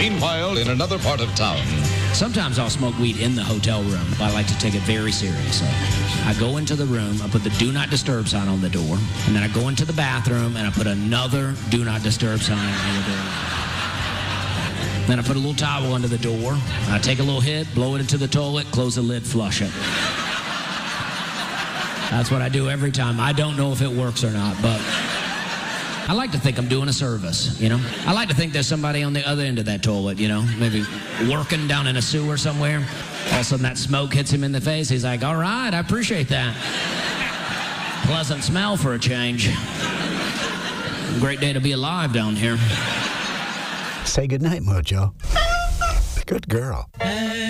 Meanwhile, in another part of town. Sometimes I'll smoke weed in the hotel room. I like to take it very seriously. I go into the room, I put the do not disturb sign on the door, and then I go into the bathroom and I put another do not disturb sign on the door. Then I put a little towel under the door. I take a little hit, blow it into the toilet, close the lid, flush it. That's what I do every time. I don't know if it works or not, but I like to think I'm doing a service, you know? I like to think there's somebody on the other end of that toilet, you know? Maybe working down in a sewer somewhere. All of a sudden that smoke hits him in the face. He's like, all right, I appreciate that. Pleasant smell for a change. Great day to be alive down here. Say goodnight, Mojo. Good girl.